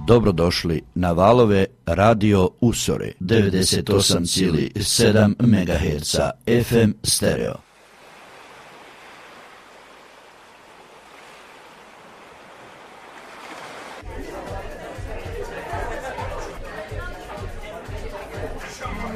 Dobrodošli na valove Radio Usore 98,7 MHz FM stereo.